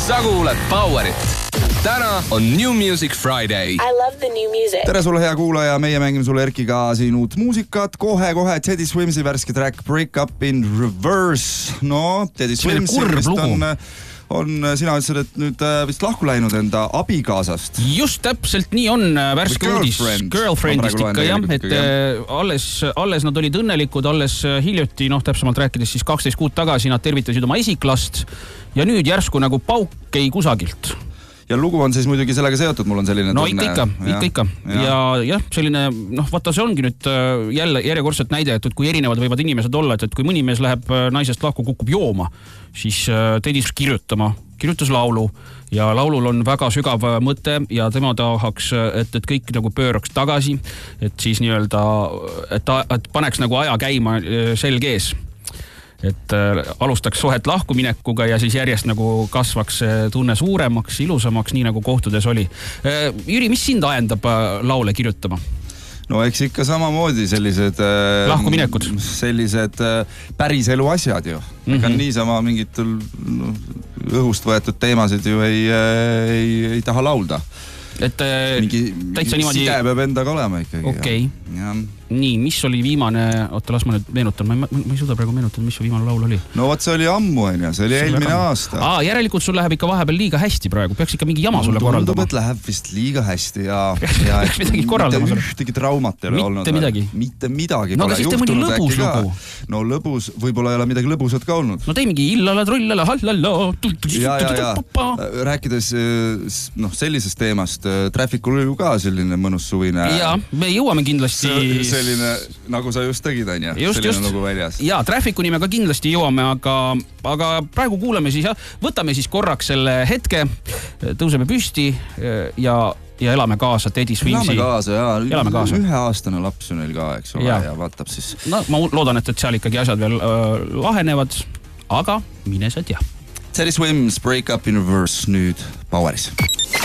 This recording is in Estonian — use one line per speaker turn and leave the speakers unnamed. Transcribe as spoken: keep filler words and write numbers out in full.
Sa kuuled Powerit. Täna on New Music Friday.
I love the new music.
Tere sulle, hea kuulaja. Meie mängime sulle Erkiga siin uut muusikat. Kohe-kohe Teddy Swimsi värske track Break Up in Reverse. No, Teddy Swims on, on, sina ütlesid, et nüüd vist lahku läinud enda abikaasast.
Just täpselt nii on värske uudis. Girlfriendist ikka, jah. Et alles, alles nad olid õnnelikud, alles hiljuti, noh, täpsemalt rääkides siis kaksteist kuud tagasi nad tervitasid oma esiklast ja nüüd järsku nagu pauk ei kusagilt.
Ja lugu on siis muidugi sellega seotud, mul on selline
no,
tunne.
No ikka, ikka, ikka. Ja, ja jah, selline, noh, vaata see ongi nüüd jälle järjekordselt näide, et kui erinevad võivad inimesed olla, et, et kui mõni mees läheb naisest lahku, kukub jooma, siis Tedis kirjutama, kirjutas laulu ja laulul on väga sügav mõte ja tema tahaks, et, et kõik nagu pööraks tagasi, et siis nii-öelda, et, ta, et paneks nagu aja käima selge ees. Et äh, alustaks suhet lahkuminekuga ja siis järjest nagu kasvaks tunne suuremaks, ilusamaks, nii nagu kohtudes oli. Äh, Jüri, mis sind ajendab äh, laule kirjutama?
No eks ikka samamoodi sellised äh,
lahkuminekud.
Sellised äh, päris elu asjad ju. Mm-hmm. Ega niisama mingit no, õhust võetud teemasid ju ei, äh, ei, ei taha laulda. Et äh, mingi, mingi niimoodi... side peab endaga olema ikkagi.
Okei. Okay. Nii, mis oli viimane, oota, las ma nüüd meenutan, ma, ma, ma ei suuda praegu meenutada, mis su viimane laul oli.
No vot, see oli ammu, on ja, see oli eelmine väga... aasta.
Aa, järelikult sul läheb ikka vahepeal liiga hästi praegu, peaks ikka mingi jama sulle korraldama.
Tundub, et läheb vist liiga hästi ja, ja
peaks midagi korraldama sulle.
Mitte ühtegi traumat ei ole
mitte
olnud.
Midagi.
Mitte midagi.
No aga siis tee mõni lõbus lugu.
No lõbus, võib-olla ei ole midagi lõbusat ka olnud.
No tee mingi illala, trullala, hallala.
Ja, ja, ja. Rääkides no, sellisest teemast, Trafficul oli ju ka selline mõnus suvine.
Ja, me jõuame kindlasti...
Selline... Nagu sa just tegid, on ja?
Just,
selline
just.
Nagu väljas.
Ja, Trafficu nime ka kindlasti jõuame, aga, aga praegu kuuleme siis, jah, võtame siis korraks selle hetke, tõuseme püsti ja, ja elame kaasa Teddy Swimsi.
Elame kaasa, jaa.
Elame kaasa.
Ühe aastane laps on neil ka, eks ole, ja, ja vaatab siis.
No, ma loodan, et, et seal ikkagi asjad veel äh, lahenevad, aga mine sa tea.
Teddy Swims, Break Up in Reverse nüüd Poweris.